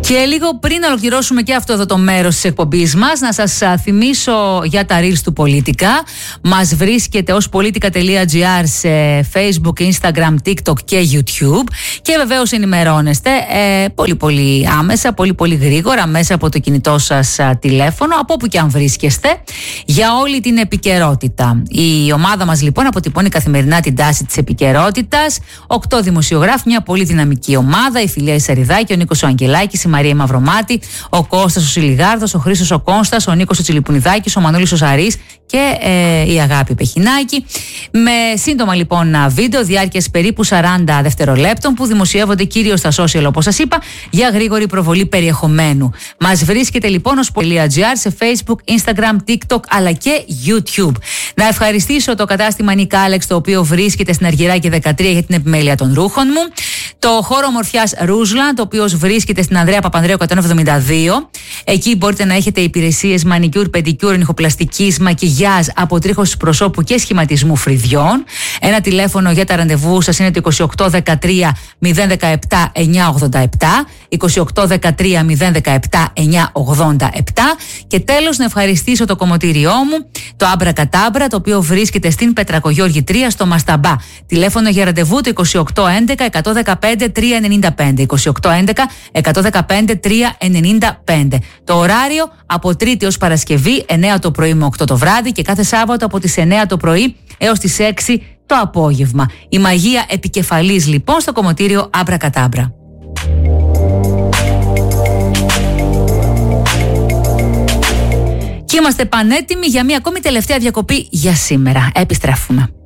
Και λίγο πριν ολοκληρώσουμε και αυτό εδώ το μέρος της εκπομπής μας, να σας θυμίσω για τα reels του Πολίτικα. Μας βρίσκεται ως politica.gr σε Facebook, Instagram, TikTok και YouTube. Και βεβαίως ενημερώνεστε πολύ άμεσα, πολύ γρήγορα μέσα από το κινητό σας τηλέφωνο, από όπου και αν βρίσκεστε, για όλη την επικαιρότητα. Η ομάδα μας λοιπόν αποτυπώνει καθημερινά την τάση της επικαιρότητας. 8 δημοσιογράφοι, μια πολύ δυναμική ομάδα, η Φιλία Ισαριδάκη, ο Νίκος ο Αγγελάκης, η Μαρία Μαυρομάτη, ο Κώστας ο Σιλιγάρδος, ο Χρήστος ο Κώστας, ο Νίκος ο Τσιλιπουνιδάκης, ο Μανούλης ο Σαρής και η Αγάπη Πεχινάκη. Με σύντομα λοιπόν βίντεο διάρκειας περίπου 40 δευτερολέπτων που δημοσιεύονται κυρίως στα social, όπως σας είπα, για γρήγορη προβολή περιεχομένου. Μας βρίσκεται λοιπόν ως politica.gr σε Facebook, Instagram, TikTok αλλά και YouTube. Να ευχαριστήσω το κατάστημα Νίκα Άλεξ, το οποίο βρίσκεται στην Αργυράκη 13 για την επιμέλεια των ρούχων μου. Το χώρο ομορφιάς Ρούζλα, το οποίο βρίσκεται στην Ανδρέα Παπανδρέου 172. Εκεί μπορείτε να έχετε υπηρεσίες μανικιούρ, πεντικιούρ, νυχοπλαστικής, μακιγιάζ, αποτρίχωσης προσώπου και σχηματισμού φρυδιών. Ένα τηλέφωνο για τα ραντεβού σας είναι το 2813 017 987. 2813 017 987. Και τέλος, να ευχαριστήσω το κομμωτήριό μου, το Άμπρα Κατάμπρα, το οποίο βρίσκεται στην Πετρακογιώργη 3 στο Μασταμπά. Τηλέφωνο για ραντεβού το 2811 115 395. 2811 115 395. Το ωράριο από Τρίτη ως Παρασκευή 9 το πρωί με 8 το βράδυ και κάθε Σάββατο από τις 9 το πρωί έως τις 6 το απόγευμα. Η μαγεία επικεφαλής λοιπόν στο κομμωτήριο Άμπρα Κατάμπρα. Και είμαστε πανέτοιμοι για μια ακόμη τελευταία διακοπή για σήμερα. Επιστρέφουμε.